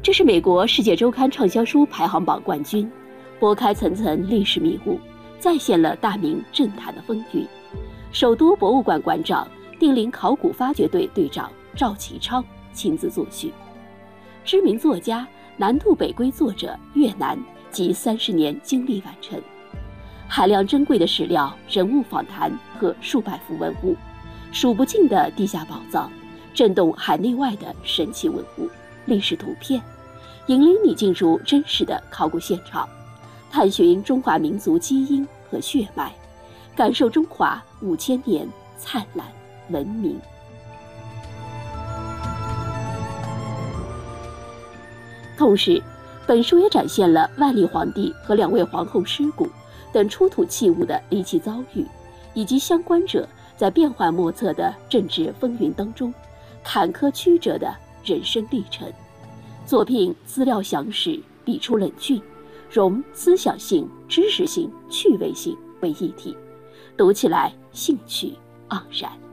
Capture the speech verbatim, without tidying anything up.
这是美国《世界周刊》畅销书排行榜冠军，拨开层层历史迷雾，再现了大明政坛的风云。首都博物馆馆长、定陵考古发掘队队长赵启昌亲自作序。知名作家、南渡北归作者岳南集三十年精力完成，海量珍贵的史料、人物访谈和数百幅文物，数不尽的地下宝藏，震动海内外的神奇文物、历史图片，引领你进入真实的考古现场，探寻中华民族基因和血脉，感受中华五千年灿烂文明。同时，本书也展现了万历皇帝和两位皇后尸骨等出土器物的离奇遭遇，以及相关者在变幻莫测的政治风云当中坎坷曲折的人生历程。作品资料详实，笔触冷峻，融思想性、知识性、趣味性为一体，读起来兴趣盎然。